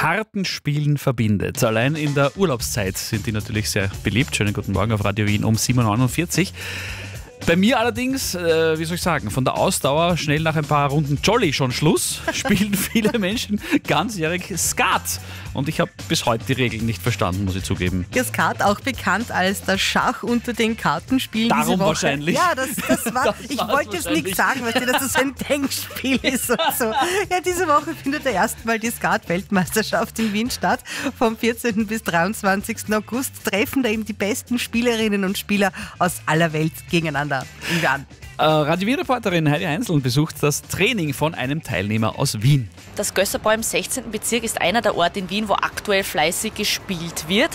Kartenspielen verbindet. Allein in der Urlaubszeit sind die natürlich sehr beliebt. Schönen guten Morgen auf Radio Wien um 7.49 Uhr. Bei mir allerdings, wie soll ich sagen, von der Ausdauer schnell nach ein paar Runden Jolly schon Schluss, spielen viele Menschen ganzjährig Skat. Und ich habe bis heute die Regeln nicht verstanden, muss ich zugeben. Ja, Skat, auch bekannt als das Schach unter den Kartenspielen. Darum diese Woche. Wahrscheinlich. Ja, das war. Ich wollte es nicht sagen, weißt du, dass das ein Denkspiel ist und so. Ja, diese Woche findet erstmal die Skat-Weltmeisterschaft in Wien statt. Vom 14. bis 23. August treffen da eben die besten Spielerinnen und Spieler aus aller Welt gegeneinander. Radio Wien-Reporterin Heidi Heinzel besucht das Training von einem Teilnehmer aus Wien. Das Gösserbräu im 16. Bezirk ist einer der Orte in Wien, wo aktuell fleißig gespielt wird.